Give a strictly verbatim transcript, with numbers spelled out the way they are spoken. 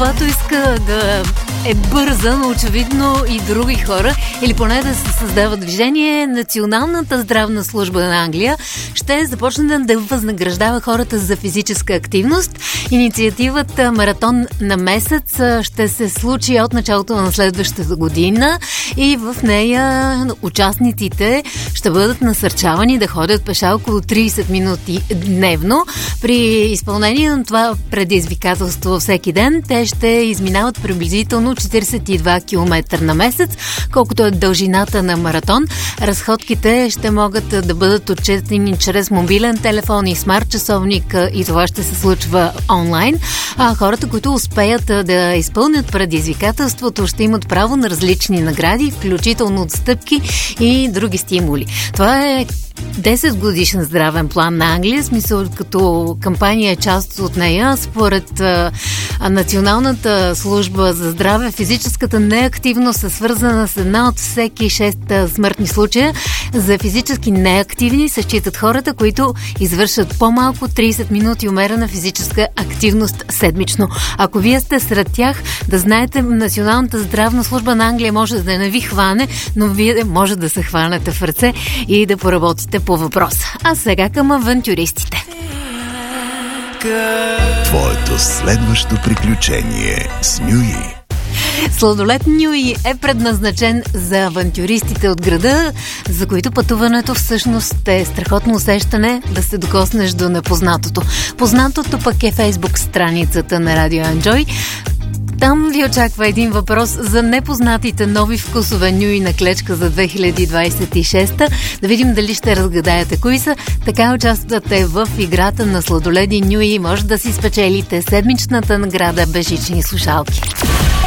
каквато иска да е бърза, но очевидно и други хора, или поне да се създава движение, Националната здравна служба на Англия ще започне да възнаграждава хората за физическа активност. Инициативата Маратон на месец ще се случи от началото на следващата година и в нея участниците ще бъдат насърчавани да ходят пеша около трийсет минути дневно. При изпълнение на това предизвикателство всеки ден те ще изминават приблизително четирийсет и два километра на месец, колкото е дължината на маратон. Разходките ще могат да бъдат отчетени чрез мобилен телефон и смарт часовник и това ще се случва онлайн. А хората, които успеят да изпълнят предизвикателството, ще имат право на различни награди, включително отстъпки и други стимули. Това е десет годишен здравен план на Англия, смисъл като кампания е част от нея. Според а, Националната служба за здраве, физическата неактивност е свързана с една от всеки шест смъртни случая. За физически неактивни се считат хората, които извършат по-малко трийсет минути умерена физическа активност седмично. Ако вие сте сред тях, да знаете, Националната здравна служба на Англия може да не ви хване, но вие може да се хванете в ръце и да поработите по въпроса. А сега към авантюристите. Твоето следващо приключение с Нюи. Сладолет Нюи е предназначен за авантюристите от града, за които пътуването всъщност е страхотно усещане да се докоснеш до непознатото. Познатото пък е Фейсбук страницата на Радио Enjoy. Там ви очаква един въпрос за непознатите нови вкусове Нюи на клечка за две хиляди двадесет и шеста. Да видим дали ще разгадаете кои са. Така участвате в играта на сладоледи Нюи и може да си спечелите седмичната награда бежични слушалки.